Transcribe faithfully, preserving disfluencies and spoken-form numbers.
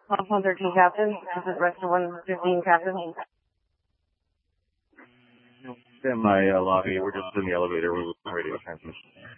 one thirteen Captain. This is Rescue one fifteen Captain. In my uh, lobby, we're just in the elevator with radio transmission.